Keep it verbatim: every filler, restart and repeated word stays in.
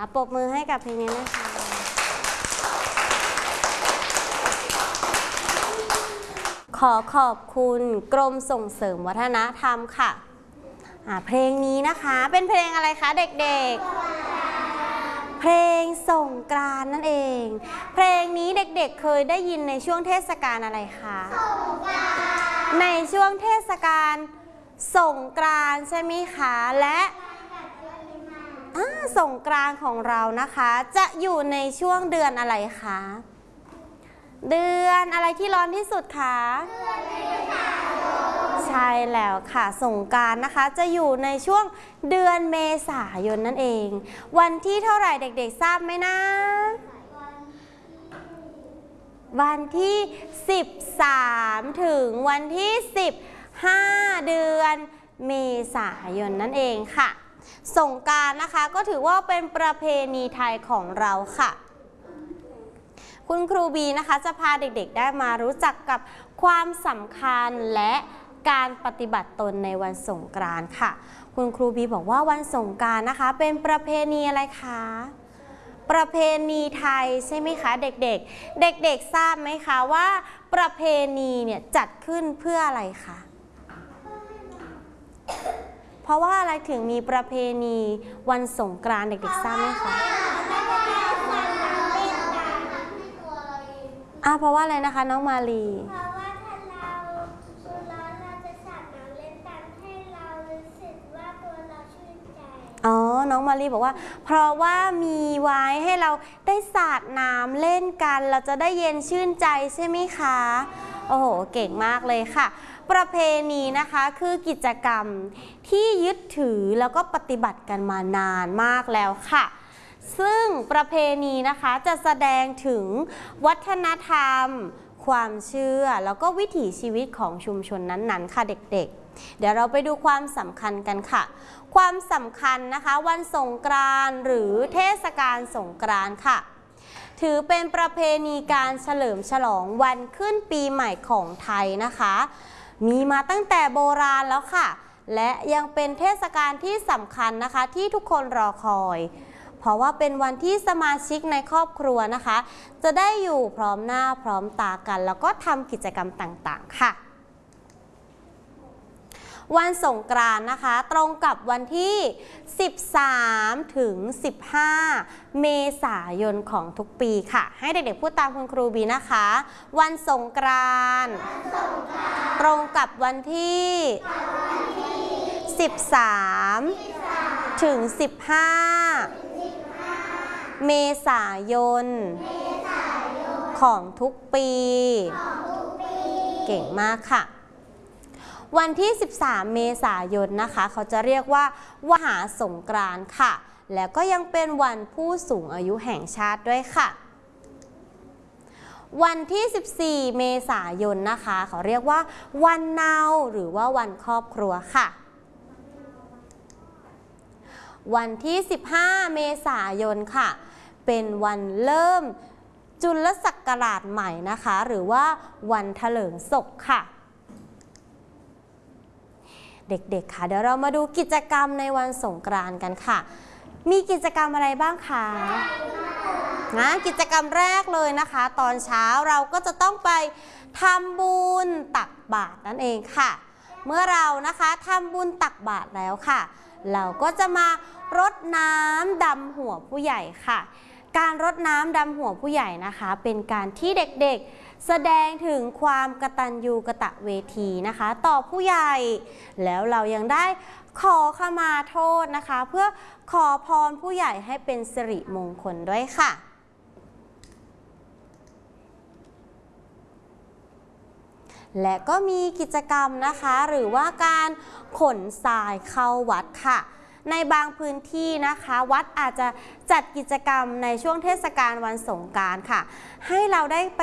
อ่ะปรบมือให้กับเพลงนี้นะคะขอขอบคุณกรมส่งเสริมวัฒนธรรมค่ะอ่ะเพลงนี้นะคะเป็นเพลงอะไรคะเด็กๆเพลงสงกรานต์นั่นเองเพลงนี้เด็กๆเคยได้ยินในช่วงเทศกาลอะไรคะในช่วงเทศกาลสงกรานต์ใช่ไหมคะและสงกรานต์ของเรานะคะจะอยู่ในช่วงเดือนอะไรคะเดือนอะไรที่ร้อนที่สุดคะใช่แล้วค่ะสงกรานต์นะคะจะอยู่ในช่วงเดือนเมษายนนั่นเองวันที่เท่าไหร่เด็กๆทราบไหมนะวันที่สิบสามถึงวันที่สิบห้าเดือนเมษายนนั่นเองค่ะสงกรานต์นะคะก็ถือว่าเป็นประเพณีไทยของเราค่ะคุณครูบีนะคะจะพาเด็กๆได้มารู้จักกับความสำคัญและการปฏิบัติตนในวันสงกรานต์ค่ะคุณครูบีบอกว่าวันสงกรานต์นะคะเป็นประเพณีอะไรคะประเพณีไทยใช่ไหมคะเด็กๆเด็กๆทราบไหมคะว่าประเพณีเนี่ยจัดขึ้นเพื่ออะไรคะเพราะว่าอะไรถึงมีประเพณีวันสงกรานต์เด็กๆทราบไหมคะอ่าเพราะว่าอะไรนะคะน้องมาลีเพราะว่าถ้าเราสุร้อนเราจะสาดน้ำเล่นกันให้เรารู้สึกว่าตัวเราชื่นใจอ๋อน้องมาลีบอกว่าเพราะว่ามีไว้ให้เราได้สาดน้ำเล่นกันเราจะได้เย็นชื่นใจใช่ไหมคะโอ้โหเก่งมากเลยค่ะประเพณีนะคะคือกิจกรรมที่ยึดถือแล้วก็ปฏิบัติกันมานานมากแล้วค่ะซึ่งประเพณีนะคะจะแสดงถึงวัฒนธรรมความเชื่อแล้วก็วิถีชีวิตของชุมชนนั้นๆค่ะเด็กๆเดี๋ยวเราไปดูความสำคัญกันค่ะความสำคัญนะคะวันสงกรานต์หรือเทศกาลสงกรานต์ค่ะถือเป็นประเพณีการเฉลิมฉลองวันขึ้นปีใหม่ของไทยนะคะมีมาตั้งแต่โบราณแล้วค่ะและยังเป็นเทศกาลที่สำคัญนะคะที่ทุกคนรอคอยเพราะว่าเป็นวันที่สมาชิกในครอบครัวนะคะจะได้อยู่พร้อมหน้าพร้อมตากันแล้วก็ทำกิจกรรมต่างๆค่ะวันสงกรานต์นะคะตรงกับวันที่สิบสามถึงสิบห้าเมษายนของทุกปีค่ะให้เด็กๆพูดตามคุณครูบีนะคะวันสงกรานต์ตรงกับวันที่สิบสามถึงสิบห้าเมษายนของทุกปีเก่งมากค่ะวันที่สิบสามเมษายนนะคะเขาจะเรียกว่าวันมหาสงกรานต์ค่ะแล้วก็ยังเป็นวันผู้สูงอายุแห่งชาติด้วยค่ะวันที่สิบสี่เมษายนนะคะเขาเรียกว่าวันเนาหรือว่าวันครอบครัวค่ะวันที่สิบห้าเมษายนค่ะเป็นวันเริ่มจุลศักราชใหม่นะคะหรือว่าวันเถลิงศกค่ะเด็กๆค่ะเดี๋ยวเรามาดูกิจกรรมในวันสงกรานต์กันค่ะมีกิจกรรมอะไรบ้างคะนะกิจกรรมแรกเลยนะคะตอนเช้าเราก็จะต้องไปทำบุญตักบาตรนั่นเองค่ะเมื่อเรานะคะทำบุญตักบาตรแล้วค่ะเราก็จะมารดน้ำดำหัวผู้ใหญ่ค่ะการรดน้ำดำหัวผู้ใหญ่นะคะเป็นการที่เด็กๆแสดงถึงความกตัญญูกตเวทีนะคะต่อผู้ใหญ่แล้วเรายังได้ขอขมาโทษนะคะเพื่อขอพรผู้ใหญ่ให้เป็นสิริมงคลด้วยค่ะและก็มีกิจกรรมนะคะหรือว่าการขนทรายเข้าวัดค่ะในบางพื้นที่นะคะวัดอาจจะจัดกิจกรรมในช่วงเทศกาลวันสงกรานต์ค่ะให้เราได้ไป